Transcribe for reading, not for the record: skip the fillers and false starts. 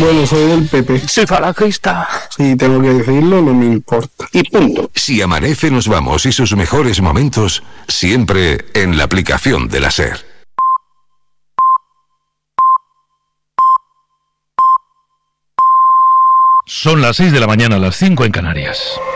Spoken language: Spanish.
Bueno, soy del PP. Soy falangista. Sí, tengo que decirlo, no me importa. Y punto. Si amanece, nos vamos y sus mejores momentos siempre en la aplicación de la SER. Son las 6 de la mañana, las 5 en Canarias.